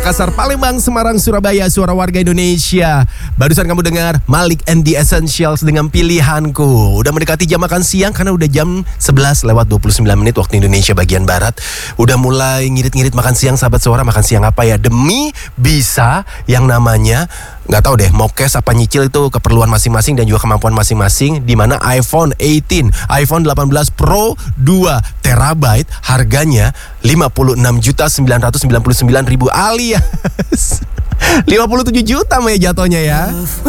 Makassar, Palembang, Semarang, Surabaya, suara warga Indonesia. Barusan kamu dengar Malik and the Essentials dengan Pilihanku. Udah mendekati jam makan siang karena udah jam 11:29 waktu Indonesia bagian Barat. Udah mulai ngirit-ngirit makan siang, sahabat suara. Makan siang apa ya? Demi bisa yang namanya, nggak tahu deh, mau cash apa nyicil itu keperluan masing-masing dan juga kemampuan masing-masing. Dimana iPhone 18, iPhone 18 Pro 2 terabyte harganya 56.999.000 alias 57 juta Mei jatuhnya ya.